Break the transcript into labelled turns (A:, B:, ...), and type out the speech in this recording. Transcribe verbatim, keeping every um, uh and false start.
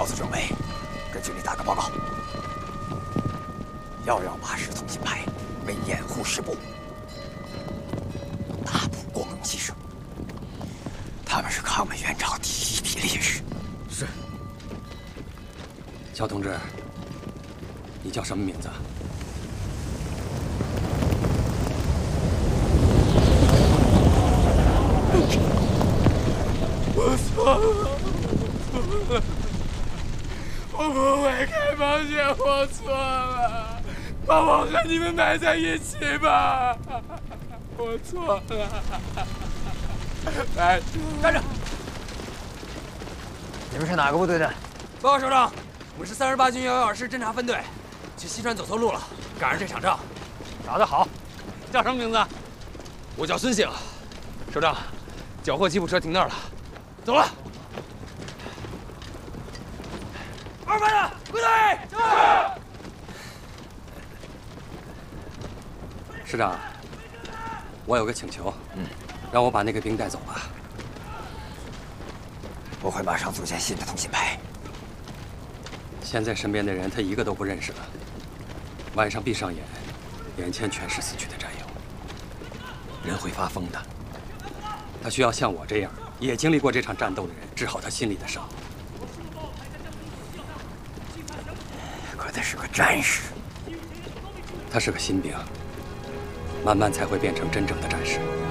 A: 告诉政委，跟军里打个报告。幺幺八师通信排为掩护师部，大部光荣牺牲。他们是抗美援朝第一批烈士。
B: 是。
C: 肖同志，你叫什么名字？
B: 我错了，我错了，我不会开螃蟹，我错了，把我和你们埋在一起吧，我错了。来，站着！
A: 你们是哪个部队的？
B: 报告首长，我们是三十八军幺幺二师侦察分队，去西川走错路了，赶上这场仗。
A: 打得好，叫什么名字？
B: 我叫孙兴。首长，缴获吉普车停那儿了。 走了，二班的归队。
C: 师长，我有个请求，嗯，让我把那个兵带走吧。
A: 我会马上组建新的通信排。
C: 现在身边的人他一个都不认识了，晚上闭上眼，眼前全是死去的战友，人会发疯的。他需要像我这样。 也经历过这场战斗的人，治好他心里的伤。
A: 可他是个战士，
C: 他是个新兵，慢慢才会变成真正的战士。